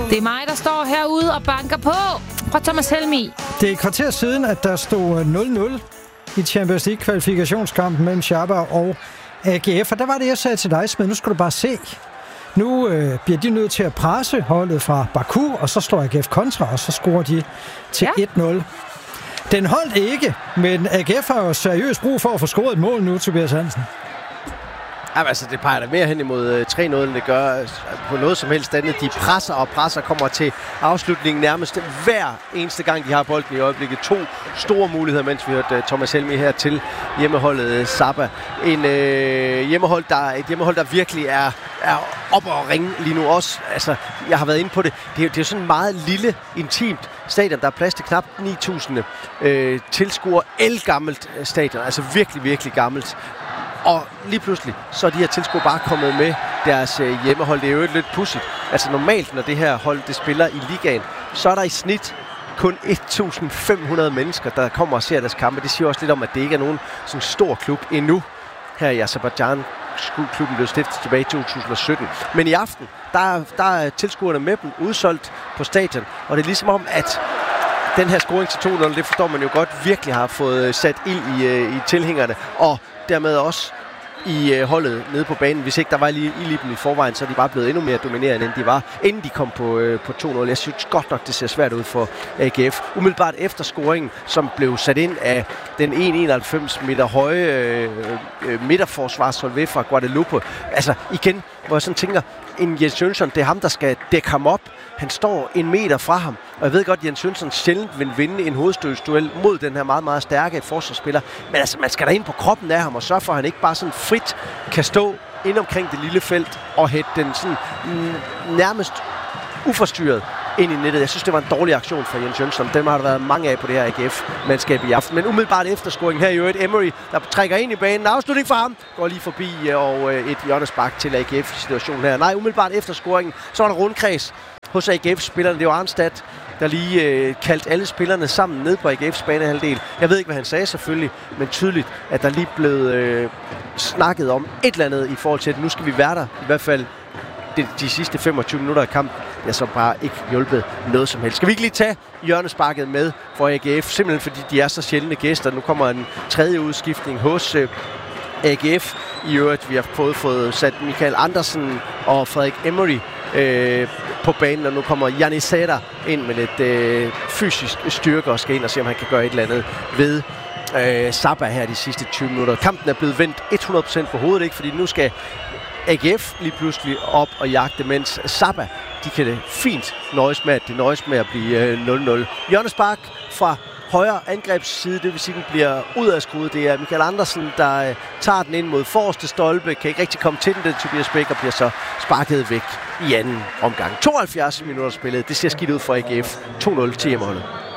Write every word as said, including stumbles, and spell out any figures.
Det er mig, der står herude og banker på fra Thomas Helmig. Det er et kvarter siden, at der stod nul nul i Champions League-kvalifikationskampen mellem Shabba og A G F. Og der var det, jeg sagde til dig, Smed. Nu skal du bare se. Nu øh, bliver de nødt til at presse holdet fra Baku, og så slår A G F kontra, og så scorer de til ja. et nul. Den holdt ikke, men A G F har jo seriøst brug for at få scoret et mål nu, Tobias Hansen. Jamen, altså, det peger da mere hen imod tre nul, end det gør på noget som helst andet. De presser og presser, kommer til afslutningen nærmest hver eneste gang, de har bolden i øjeblikket. To store muligheder, mens vi hørte Thomas Helmig her til hjemmeholdet Saba. En øh, hjemmehold, der, et hjemmehold, der virkelig er, er op og ringe lige nu også. Altså, jeg har været inde på det. Det er, det er sådan meget lille, intimt stadion. Der er plads til knap ni tusind øh, tilskuere. Elgammelt stadion, altså virkelig, virkelig gammelt. Og lige pludselig, så er de her tilskuere bare kommet med deres øh, hjemmehold. Det er jo lidt pudsigt. Altså normalt, når det her hold det spiller i ligaen, så er der i snit kun et tusind fem hundrede mennesker, der kommer og ser deres kampe. Det siger også lidt om, at det ikke er nogen sådan stor klub endnu. Her i Aserbajdsjan, klubben blev stiftet tilbage i to tusind og sytten. Men i aften, der, der er tilskuerne med dem udsolgt på stadion. Og det er ligesom om, at den her scoring til to nul, det forstår man jo godt, virkelig har fået sat ild i, øh, i tilhængerne. Og dermed også i øh, holdet nede på banen. Hvis ikke der var lige ild i dem i forvejen, så er de bare blevet endnu mere dominerende, end de var, inden de kom på, øh, på to nul. Jeg synes godt nok, det ser svært ud for A G F. Umiddelbart efter scoringen, som blev sat ind af den en komma enoghalvfems meter høje øh, øh, midterforsvarshold fra Guadalupe. Altså igen, hvor jeg sådan tænker, en Jens Jønsson, det er ham, der skal dække ham op. Han står en meter fra ham, og jeg ved godt, at Jens Jønsson sjældent vil vinde en hovedstødsduel mod den her meget, meget stærke forsvarsspiller. Men altså, man skal da ind på kroppen af ham og sørge for, at han ikke bare sådan frit kan stå ind omkring det lille felt og hætte den sådan mm, nærmest uforstyrret ind i nettet. Jeg synes, det var en dårlig aktion fra Jens Jønsson. Dem har der været mange af på det her A G F-mandskab i aften. Men umiddelbart efterscoring her i øvrigt. Emery, der trækker ind i banen. Afslutning for ham. Går lige forbi og et hjørnespark til A G F-situationen her. Nej, umiddelbart efterscoringen. Så er der rundkreds hos A G F-spillerne. Det var Arnstad, der lige øh, kaldte alle spillerne sammen ned på A G F's banehalvdel. Jeg ved ikke, hvad han sagde selvfølgelig, men tydeligt, at der lige blev øh, snakket om et eller andet i forhold til, at nu skal vi være der. I hvert fald de, de sidste femogtyve minutter af kampen. Det har så bare ikke hjulpet noget som helst. Skal vi ikke lige tage hjørnesparket med for A G F? Simpelthen fordi de er så sjældne gæster. Nu kommer en tredje udskiftning hos øh, A G F. I øvrigt, vi har fået, fået sat Michael Andersen og Frederik Emery øh, på banen, og nu kommer Janni Sæder ind med lidt øh, fysisk styrke og skal ind og se, om han kan gøre et eller andet ved øh, Saba her de sidste tyve minutter. Kampen er blevet vendt hundrede procent på hovedet, ikke? Fordi nu skal A G F lige pludselig op og jagte, mens Saba, de kan det fint nøjes med, at det nøjes med at blive øh, nul nul. Hjørnespark fra højre angrebsside, det vil sige, den bliver udadskruet. Det er Michael Andersen, der øh, tager den ind mod forreste stolpe, kan ikke rigtig komme til den, den Tobias Bæk, og bliver så sparket væk i anden omgang. tooghalvfjerds minutter spillet, det ser skidt ud for A G F. to nul til hjemmeholdet.